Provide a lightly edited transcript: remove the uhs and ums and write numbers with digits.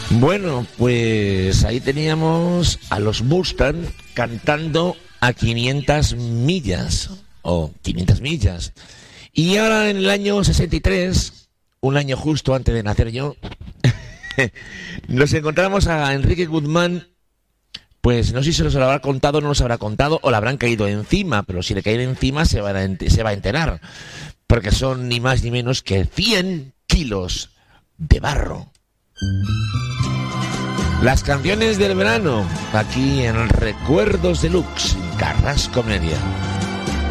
Bueno, pues ahí teníamos a los Mustang cantando a 500 millas, o 500 millas. Y ahora en el año 63, un año justo antes de nacer yo, nos encontramos a Enrique Guzmán. Pues no sé si se los habrá contado o no los habrá contado, o le habrán caído encima, pero si le caen encima se va a enterar, porque son ni más ni menos que 100 kilos de barro. Las canciones del verano, aquí en Recuerdos Deluxe, Carrasco Media.